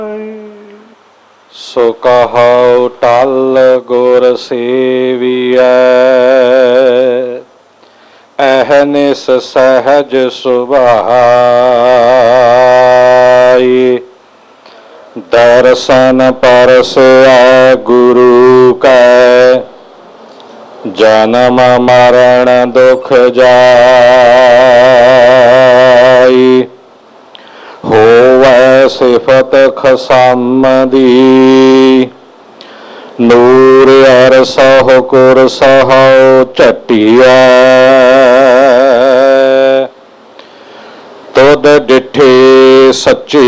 सो कहाओ टल गुर सेवियै, अहनिस सहज सुभाई। दर्शन परसै गुरु कै, जन्म मरण दुख जाई। होवै सिफत खसामदी, नूर अर सह कुर सहो चटिया। तुद डिठे सच्चे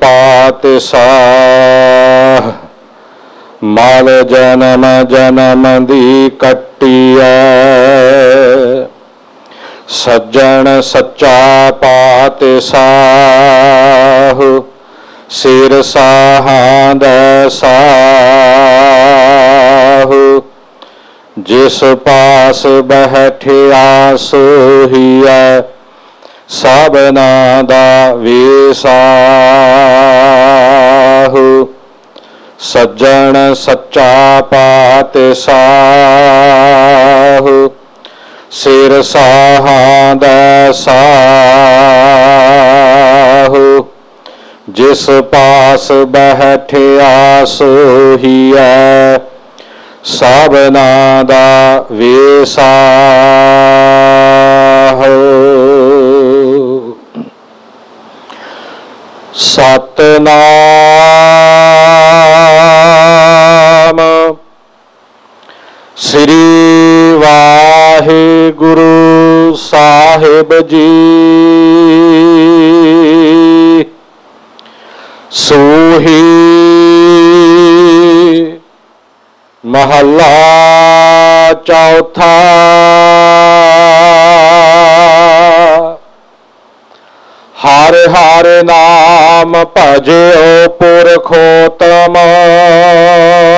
पातशाह, मल जन्म जन्म दी कटिया। सज्जन सच्चा पातशाह, सिर साहां दा साहु। जिस पास बैठिया सोहिया, सबना दा वेसाहु। सज्जन सच्चा पातशाह, सिर साहां दा साहु। जिस पास बैठिया सोहिया, सबना दा वेसाहु। सतनाम श्री वाहिगुरु साहिब जी। सूही महला चौथा। हर हर नाम भजो पुरखोतम,